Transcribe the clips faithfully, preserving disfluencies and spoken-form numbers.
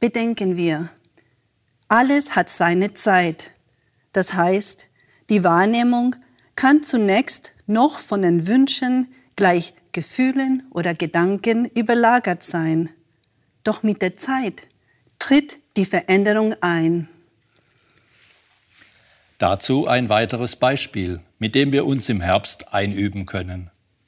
Bedenken wir, alles hat seine Zeit. Das heißt, die Wahrnehmung kann zunächst noch von den Wünschen, gleich Gefühlen oder Gedanken überlagert sein. Doch mit der Zeit tritt die Veränderung ein. Dazu ein weiteres Beispiel, mit dem wir uns im Herbst einüben können.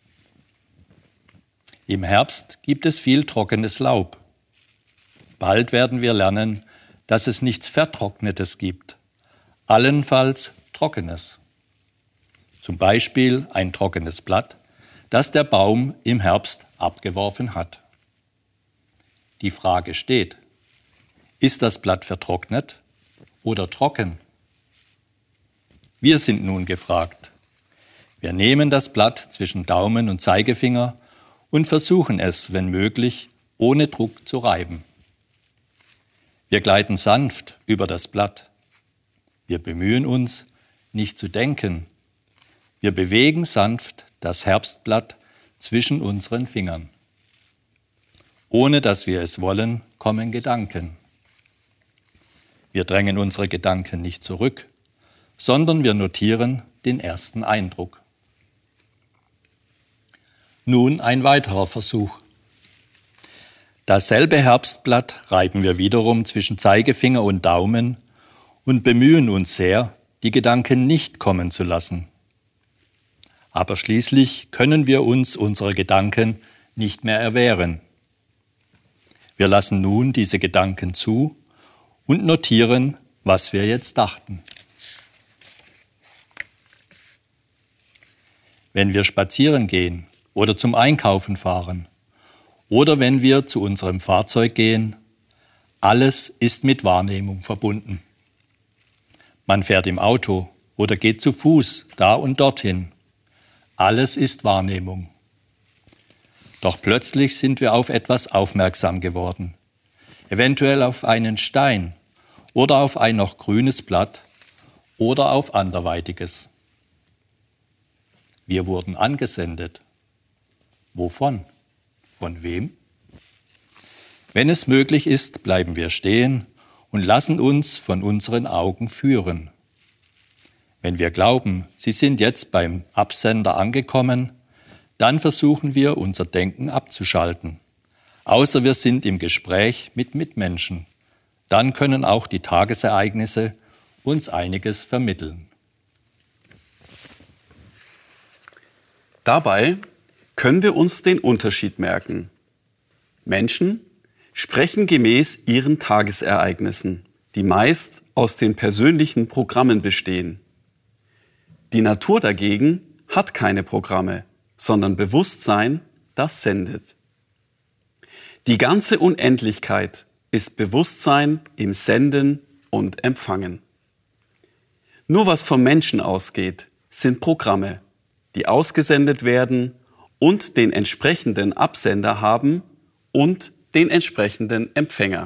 Im Herbst gibt es viel trockenes Laub. Bald werden wir lernen, dass es nichts Vertrocknetes gibt, allenfalls Trockenes. Zum Beispiel ein trockenes Blatt, das der Baum im Herbst abgeworfen hat. Die Frage steht: Ist das Blatt vertrocknet oder trocken? Wir sind nun gefragt. Wir nehmen das Blatt zwischen Daumen und Zeigefinger und versuchen es, wenn möglich, ohne Druck zu reiben. Wir gleiten sanft über das Blatt. Wir bemühen uns, nicht zu denken. Wir bewegen sanft das Herbstblatt zwischen unseren Fingern. Ohne dass wir es wollen, kommen Gedanken. Wir drängen unsere Gedanken nicht zurück, sondern wir notieren den ersten Eindruck. Nun ein weiterer Versuch. Dasselbe Herbstblatt reiben wir wiederum zwischen Zeigefinger und Daumen und bemühen uns sehr, die Gedanken nicht kommen zu lassen. Aber schließlich können wir uns unsere Gedanken nicht mehr erwehren. Wir lassen nun diese Gedanken zu und notieren, was wir jetzt dachten. Wenn wir spazieren gehen oder zum Einkaufen fahren oder wenn wir zu unserem Fahrzeug gehen, alles ist mit Wahrnehmung verbunden. Man fährt im Auto oder geht zu Fuß da und dorthin. Alles ist Wahrnehmung. Doch plötzlich sind wir auf etwas aufmerksam geworden, eventuell auf einen Stein oder auf ein noch grünes Blatt oder auf anderweitiges. Wir wurden angesendet. Wovon? Von wem? Wenn es möglich ist, bleiben wir stehen und lassen uns von unseren Augen führen. Wenn wir glauben, sie sind jetzt beim Absender angekommen, dann versuchen wir, unser Denken abzuschalten. Außer wir sind im Gespräch mit Mitmenschen. Dann können auch die Tagesereignisse uns einiges vermitteln. Dabei können wir uns den Unterschied merken. Menschen sprechen gemäß ihren Tagesereignissen, die meist aus den persönlichen Programmen bestehen. Die Natur dagegen hat keine Programme, sondern Bewusstsein, das sendet. Die ganze Unendlichkeit ist Bewusstsein im Senden und Empfangen. Nur was vom Menschen ausgeht, sind Programme, die ausgesendet werden und den entsprechenden Absender haben und den entsprechenden Empfänger.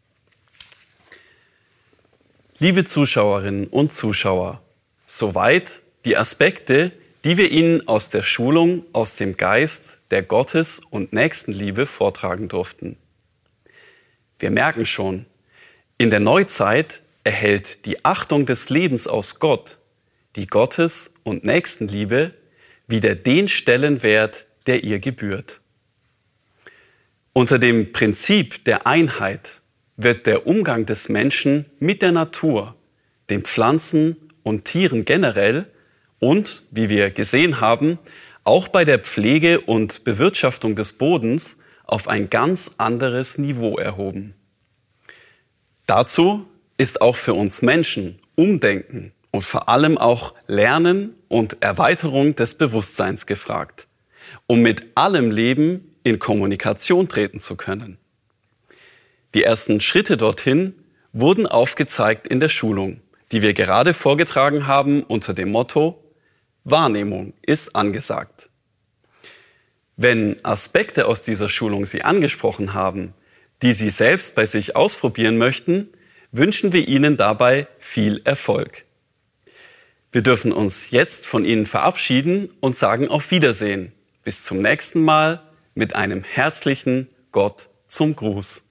Liebe Zuschauerinnen und Zuschauer, soweit die Aspekte, die wir Ihnen aus der Schulung aus dem Geist der Gottes- und Nächstenliebe vortragen durften. Wir merken schon, in der Neuzeit erhält die Achtung des Lebens aus Gott, die Gottes- und Nächstenliebe, wieder den Stellenwert, der ihr gebührt. Unter dem Prinzip der Einheit wird der Umgang des Menschen mit der Natur, den Pflanzen und Tieren generell und, wie wir gesehen haben, auch bei der Pflege und Bewirtschaftung des Bodens auf ein ganz anderes Niveau erhoben. Dazu ist auch für uns Menschen Umdenken und vor allem auch Lernen und Erweiterung des Bewusstseins gefragt, um mit allem Leben in Kommunikation treten zu können. Die ersten Schritte dorthin wurden aufgezeigt in der Schulung, die wir gerade vorgetragen haben unter dem Motto: Wahrnehmung ist angesagt. Wenn Aspekte aus dieser Schulung Sie angesprochen haben, die Sie selbst bei sich ausprobieren möchten, wünschen wir Ihnen dabei viel Erfolg. Wir dürfen uns jetzt von Ihnen verabschieden und sagen auf Wiedersehen. Bis zum nächsten Mal mit einem herzlichen Gott zum Gruß.